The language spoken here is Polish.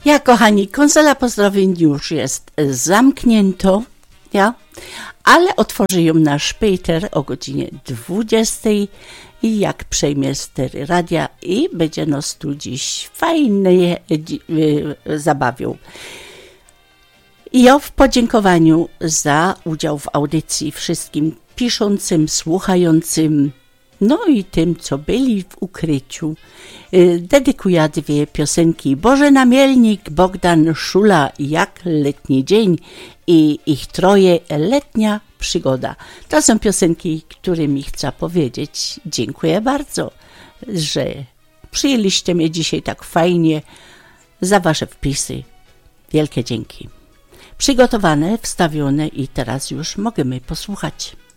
Kochani, konsola pozdrowień już jest zamknięta, ale otworzy ją nasz Peter o godzinie 20, jak przejmie stery radia i będzie nas tu dziś fajnie zabawił. I ja w podziękowaniu za udział w audycji wszystkim piszącym, słuchającym, no i tym, co byli w ukryciu, dedykuję 2 piosenki. Bożena Mielnik, Bogdan Szula, Jak letni dzień i ich 3 Letnia przygoda. To są piosenki, którymi chcę powiedzieć dziękuję bardzo, że przyjęliście mnie dzisiaj tak fajnie, za wasze wpisy. Wielkie dzięki. Przygotowane, wstawione i teraz już możemy posłuchać.